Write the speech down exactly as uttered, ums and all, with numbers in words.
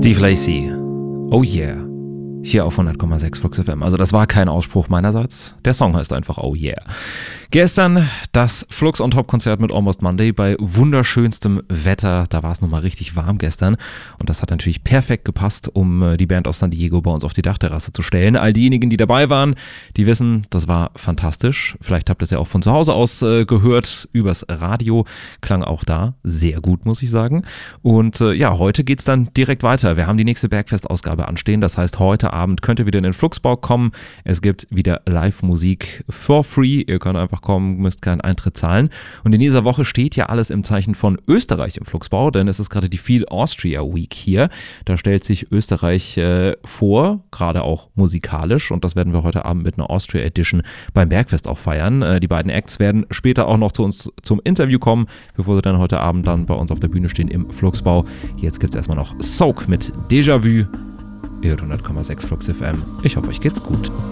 Steve Lacy. Oh yeah. Hier auf hundert Komma sechs Flux F M. Also das war kein Ausspruch meinerseits. Der Song heißt einfach Oh yeah. Gestern das Flux on Top Konzert mit Almost Monday bei wunderschönstem Wetter. Da war es nochmal richtig warm gestern. Und das hat natürlich perfekt gepasst, um die Band aus San Diego bei uns auf die Dachterrasse zu stellen. All diejenigen, die dabei waren, die wissen, das war fantastisch. Vielleicht habt ihr es ja auch von zu Hause aus äh, gehört, übers Radio. Klang auch da sehr gut, muss ich sagen. Und äh, ja, heute geht's dann direkt weiter. Wir haben die nächste Bergfest-Ausgabe anstehen. Das heißt, heute Abend könnt ihr wieder in den Fluxbau kommen. Es gibt wieder Live-Musik for free. Ihr könnt einfach kommen, müsst keinen Eintritt zahlen. Und in dieser Woche steht ja alles im Zeichen von Österreich im Fluxbau, denn es ist gerade die Feel Austria Week hier. Da stellt sich Österreich äh, vor, gerade auch musikalisch. Und das werden wir heute Abend mit einer Austria Edition beim Bergfest auch feiern. Äh, die beiden Acts werden später auch noch zu uns zum Interview kommen, bevor sie dann heute Abend dann bei uns auf der Bühne stehen im Fluxbau. Jetzt gibt es erstmal noch Soak mit Déjà-vu. Ihr hört hundert Komma sechs Flux F M. Ich hoffe, euch geht's gut.